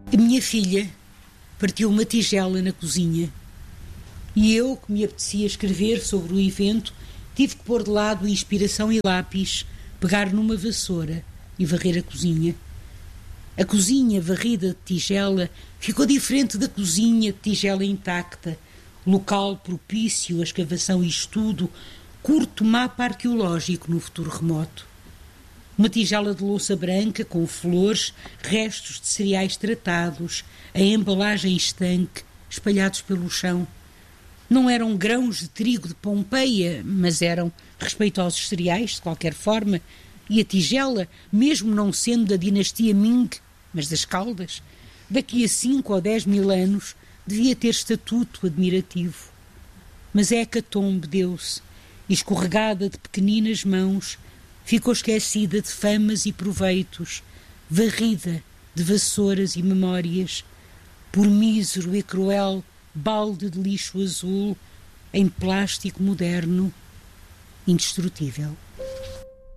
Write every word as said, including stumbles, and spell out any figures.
A minha filha partiu uma tigela na cozinha e eu, que me apetecia escrever sobre o evento, tive que pôr de lado a inspiração e lápis, pegar numa vassoura e varrer a cozinha. A cozinha varrida de tigela ficou diferente da cozinha de tigela intacta, local propício à escavação e estudo, curto mapa arqueológico no futuro remoto. Uma tigela de louça branca com flores, restos de cereais tratados, a embalagem estanque, espalhados pelo chão. Não eram grãos de trigo de Pompeia, mas eram respeitosos cereais, de qualquer forma, e a tigela, mesmo não sendo da dinastia Ming, mas das Caldas, daqui a cinco ou dez mil anos, devia ter estatuto admirativo. Mas a hecatombe deu-se, e escorregada de pequeninas mãos, ficou esquecida de famas e proveitos, varrida de vassouras e memórias, por mísero e cruel balde de lixo azul em plástico moderno, indestrutível.